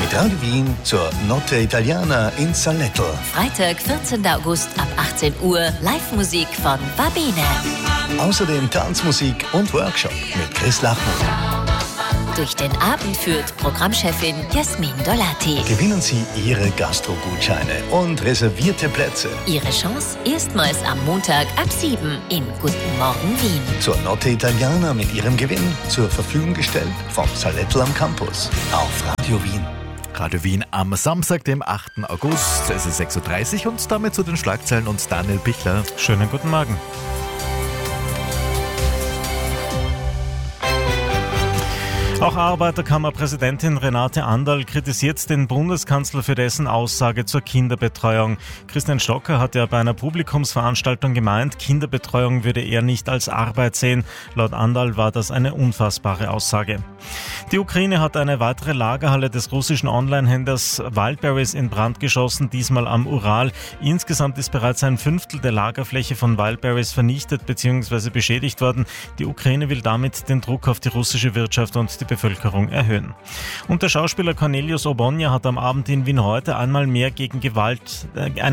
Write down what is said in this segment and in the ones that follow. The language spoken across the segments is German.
Mit Radio Wien zur Notte Italiana in Salletto. Freitag, 14. August ab 18 Uhr. Live-Musik von Babene. Außerdem Tanzmusik und Workshop mit Chris Lachmann. Durch den Abend führt Programmchefin Jasmin Dolati. Gewinnen Sie Ihre Gastro-Gutscheine und reservierte Plätze. Ihre Chance erstmals am Montag ab 7 in Guten Morgen Wien. Zur Notte Italiana mit Ihrem Gewinn zur Verfügung gestellt vom Salletto am Campus auf Radio Wien. Radio Wien am Samstag, dem 8. August. Es ist 6.30 Uhr und damit zu den Schlagzeilen und Daniel Bichler. Schönen guten Morgen. Auch Arbeiterkammerpräsidentin Renate Anderl kritisiert den Bundeskanzler für dessen Aussage zur Kinderbetreuung. Christian Stocker hat ja bei einer Publikumsveranstaltung gemeint, Kinderbetreuung würde er nicht als Arbeit sehen. Laut Anderl war das eine unfassbare Aussage. Die Ukraine hat eine weitere Lagerhalle des russischen Online-Händlers Wildberries in Brand geschossen, diesmal am Ural. Insgesamt ist bereits ein Fünftel der Lagerfläche von Wildberries vernichtet bzw. beschädigt worden. Die Ukraine will damit den Druck auf die russische Wirtschaft und die Bevölkerung erhöhen. Und der Schauspieler Cornelius Ogbonnia hat am Abend in Wien heute einmal mehr Gewalt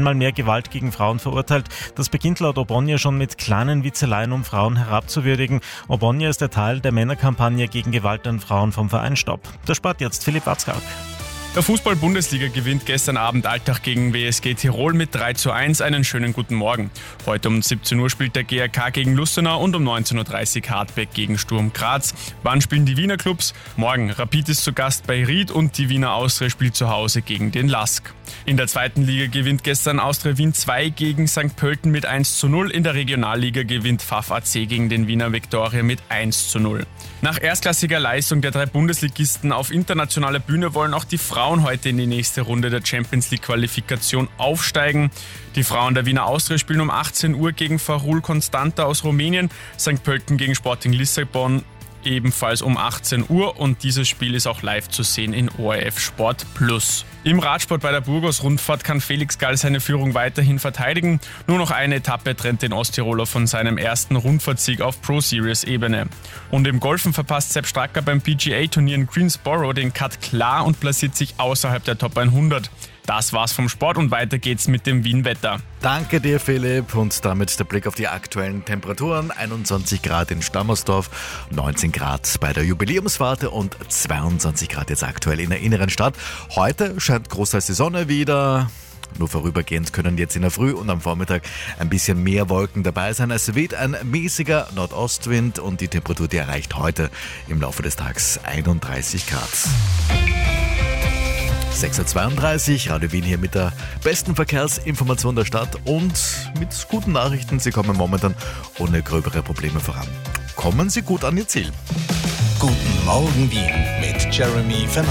gegen Frauen verurteilt. Das beginnt laut Ogbonnia schon mit kleinen Witzeleien, um Frauen herabzuwürdigen. Ogbonnia ist der Teil der Männerkampagne gegen Gewalt an Frauen vom Verein Stopp. Der Sport jetzt, Philipp Watzkak. Der Fußball-Bundesliga gewinnt gestern Abend Altach gegen WSG Tirol mit 3:1. Einen schönen guten Morgen. Heute um 17 Uhr spielt der GRK gegen Lustenau und um 19:30 Uhr Hartberg gegen Sturm Graz. Wann spielen die Wiener Clubs? Morgen Rapid ist zu Gast bei Ried und die Wiener Austria spielt zu Hause gegen den LASK. In der zweiten Liga gewinnt gestern Austria Wien 2 gegen St. Pölten mit 1:0. In der Regionalliga gewinnt Pfaff AC gegen den Wiener Viktoria mit 1:0. Nach erstklassiger Leistung der 3 Bundesligisten auf internationaler Bühne wollen auch die Frauen heute in die nächste Runde der Champions League Qualifikation aufsteigen. Die Frauen der Wiener Austria spielen um 18 Uhr gegen Farul Constanta aus Rumänien, St. Pölten gegen Sporting Lissabon ebenfalls um 18 Uhr und dieses Spiel ist auch live zu sehen in ORF Sport Plus. Im Radsport bei der Burgos-Rundfahrt kann Felix Gall seine Führung weiterhin verteidigen. Nur noch eine Etappe trennt den Osttiroler von seinem ersten Rundfahrtsieg auf Pro-Series-Ebene. Und im Golfen verpasst Sepp Stracker beim PGA-Turnier in Greensboro den Cut klar und platziert sich außerhalb der Top 100. Das war's vom Sport und weiter geht's mit dem Wien-Wetter. Danke dir, Philipp. Und damit der Blick auf die aktuellen Temperaturen. 21 Grad in Stammersdorf, 19 Grad bei der Jubiläumswarte und 22 Grad jetzt aktuell in der inneren Stadt. Heute scheint großteils die Sonne wieder. Nur vorübergehend können jetzt in der Früh und am Vormittag ein bisschen mehr Wolken dabei sein. Es weht ein mäßiger Nordostwind und die Temperatur, die erreicht heute im Laufe des Tages 31 Grad. 6.32 Uhr, Radio Wien hier mit der besten Verkehrsinformation der Stadt und mit guten Nachrichten. Sie kommen momentan ohne gröbere Probleme voran. Kommen Sie gut an Ihr Ziel. Guten Morgen Wien mit Jeremy Fernandes.